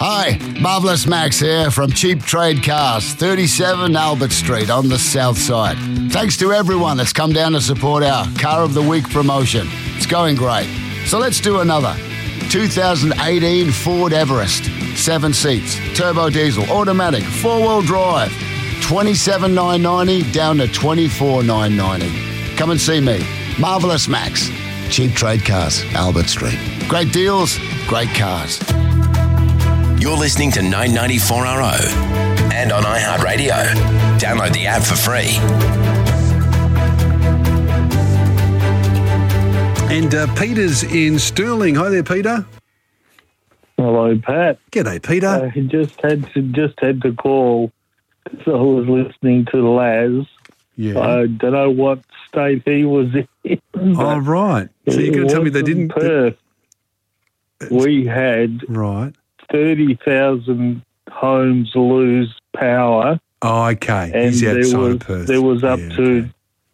Hi, Marvellous Max here from Cheap Trade Cars, 37 Albert Street on the south side. Thanks to everyone that's come down to support our Car of the Week promotion. It's going great. So let's do another. 2018 Ford Everest, 7 seats, turbo diesel, automatic, 4-wheel drive, $27,990 down to $24,990. Come and see me, Marvellous Max, Cheap Trade Cars, Albert Street. Great deals, great cars. You're listening to 994RO and on iHeartRadio. Download the app for free. And Peter's in Stirling. Hi there, Peter. Hello, Pat. G'day, Peter. I just had to call because I was listening to Laz. Yeah. I don't know what state he was in. Oh, right. So you're going to tell me they didn't... Perth. We had... Right. 30,000 homes lose power. Oh, okay. And He's outside of Perth. There was up to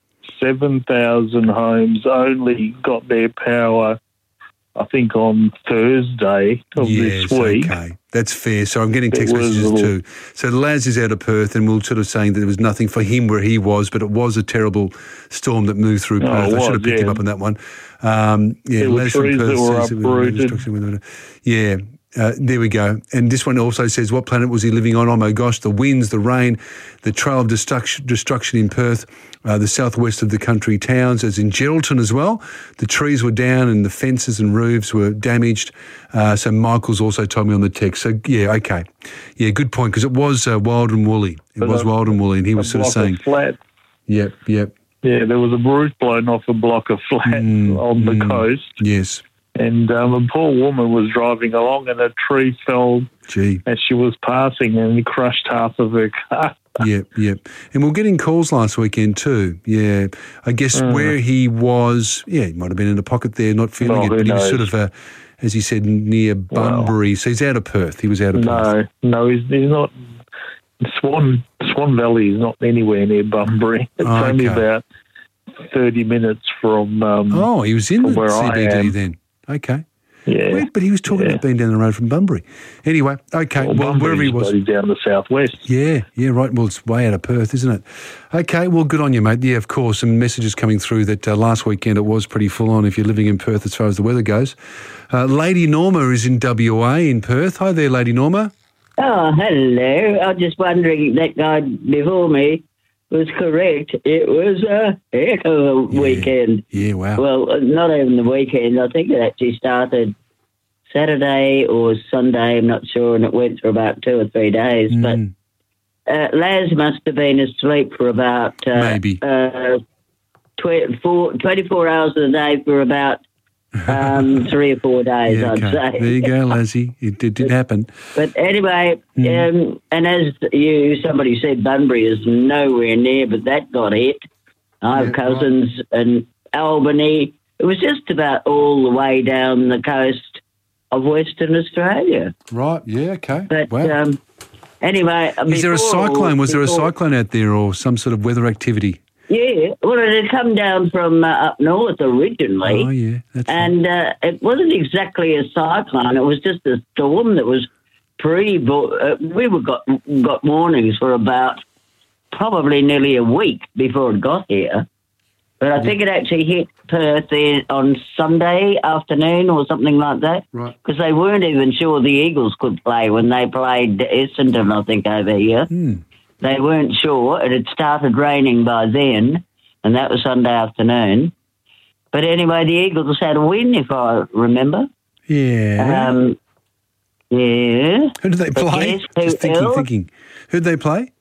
7,000 homes only got their power, I think, on Thursday of this week. Okay. That's fair. So I'm getting text messages too. So Laz is out of Perth and we're sort of saying that there was nothing for him where he was, but it was a terrible storm that moved through Perth. I should have picked him up on that one. There were Laz trees from Perth that were says uprooted. Yeah. There we go. And this one also says, what planet was he living on? Oh, my gosh, the winds, the rain, the trail of destruction in Perth, the southwest of the country towns, as in Geraldton as well. The trees were down and the fences and roofs were damaged. So Michael's also told me on the text. So, yeah, okay. Yeah, good point, because it was wild and woolly. It was wild and woolly, and he was sort of saying... flat. Yep. Yeah, there was a roof blown off a block of flats on the coast. Yes. And a poor woman was driving along and a tree fell as she was passing and crushed half of her car. Yep. And we're getting calls last weekend too. Yeah. I guess where he was, he might have been in a pocket there, not feeling it, but he was sort of, as he said, near Bunbury. So he's out of Perth. He was out of Perth. No, he's not. Swan Valley is not anywhere near Bunbury. It's only about 30 minutes from he was in the where CBD then. Okay. Yeah. But he was talking about being down the road from Bunbury. Anyway, okay. Well wherever he was. Down the southwest. Yeah, right. Well, it's way out of Perth, isn't it? Okay, well, good on you, mate. Yeah, of course. Some messages coming through that last weekend it was pretty full on if you're living in Perth as far as the weather goes. Lady Norma is in WA in Perth. Hi there, Lady Norma. Oh, hello. I was just wondering, that guy before me was correct. It was a heck of a weekend. Yeah, wow. Well, not even the weekend. I think it actually started Saturday or Sunday, I'm not sure, and it went for about 2 or 3 days. But Laz must have been asleep for about maybe 24 hours a day for about 3 or 4 days, I'd say. There you go, Lazzie. It did happen. But anyway, and as somebody said, Bunbury is nowhere near, but that got hit. I have cousins in Albany. It was just about all the way down the coast of Western Australia. Right, yeah, okay. But wow. Anyway... Is there a cyclone? Was there a cyclone out there or some sort of weather activity? Yeah, well, it had come down from up north originally. Oh, yeah. And it wasn't exactly a cyclone. It was just a storm that was we got warnings for about probably nearly a week before it got here. But I think it actually hit Perth on Sunday afternoon or something like that. Right. Because they weren't even sure the Eagles could play when they played Essendon, I think, over here. They weren't sure. It had started raining by then, and that was Sunday afternoon. But anyway, the Eagles had a win, if I remember. Yeah. Yeah. Who did they play? Just thinking. Who did they play?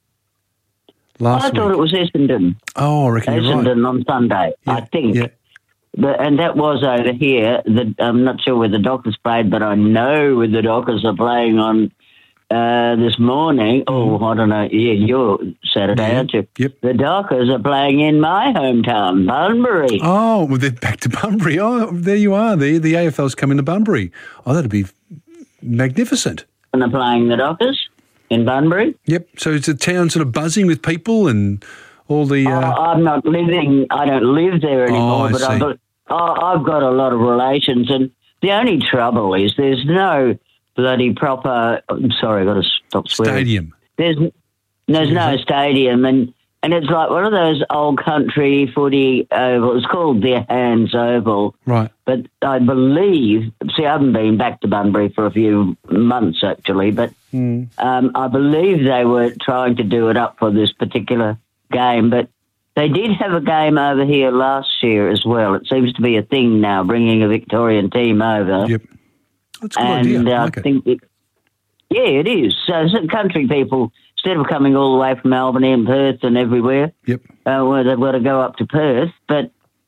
I thought it was Essendon. Oh, I reckon you're right. Essendon on Sunday, I think. Yeah. And that was over here. I'm not sure where the Dockers played, but I know where the Dockers are playing on this morning. Oh, I don't know. Yeah, you're Saturday, aren't you? Yep. The Dockers are playing in my hometown, Bunbury. Oh, well, they're back to Bunbury. Oh, there you are. The AFL's coming to Bunbury. Oh, that'd be magnificent. And they're playing the Dockers in Bunbury. Yep. So is the town sort of buzzing with people and all the... I don't live there anymore, but I've got a lot of relations, and the only trouble is there's no bloody proper. I'm sorry, I've got to stop swearing. Stadium. There's no stadium, and it's like one of those old country footy ovals. It's called the Hands Oval. Right. But I believe, I haven't been back to Bunbury for a few months actually, but I believe they were trying to do it up for this particular game. But they did have a game over here last year as well. It seems to be a thing now, bringing a Victorian team over. Yep. That's a good idea. I like it. It is. So country people, instead of coming all the way from Albany and Perth and everywhere, Yep. Where they've got to go up to Perth. But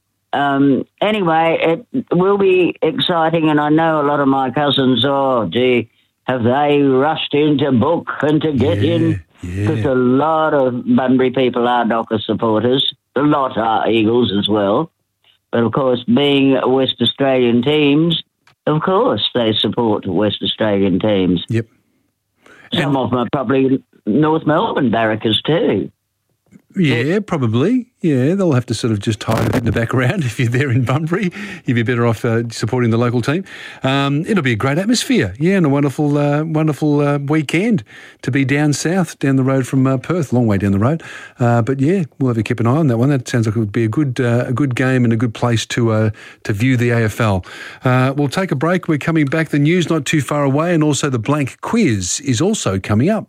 anyway, it will be exciting, and I know a lot of my cousins, have they rushed in to book and to get in? Because a lot of Bunbury people are Dockers supporters. A lot are Eagles as well. But, of course, being West Australian teams, of course they support West Australian teams. Yep. Some of them are probably North Melbourne Barrackers too. Yeah, probably. Yeah, they'll have to sort of just hide in the background if you're there in Bunbury. You'd be better off supporting the local team. It'll be a great atmosphere, and a wonderful weekend to be down south, down the road from Perth, long way down the road. But yeah, we'll have to keep an eye on that one. That sounds like it would be a good game and a good place to view the AFL. We'll take a break. We're coming back. The news not too far away, and also the blank quiz is also coming up.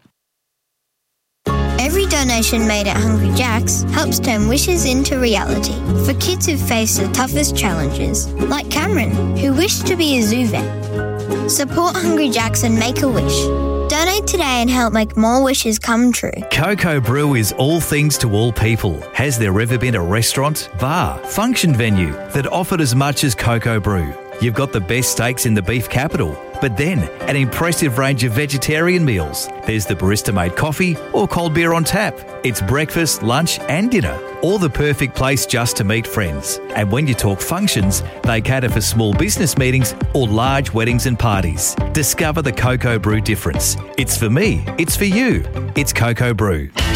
Every donation made at Hungry Jack's helps turn wishes into reality for kids who face the toughest challenges, like Cameron, who wished to be a zoo vet. Support Hungry Jack's and make a wish. Donate today and help make more wishes come true. Coco Brew is all things to all people. Has there ever been a restaurant, bar, function venue that offered as much as Coco Brew? You've got the best steaks in the beef capital, but then an impressive range of vegetarian meals. There's the barista-made coffee or cold beer on tap. It's breakfast, lunch and dinner, or the perfect place just to meet friends. And when you talk functions, they cater for small business meetings or large weddings and parties. Discover the Coco Brew difference. It's for me, it's for you. It's Coco Brew.